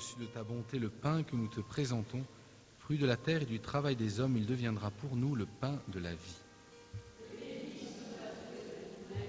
reçu de ta bonté le pain que nous te présentons, fruit de la terre et du travail des hommes, il deviendra pour nous le pain de la vie.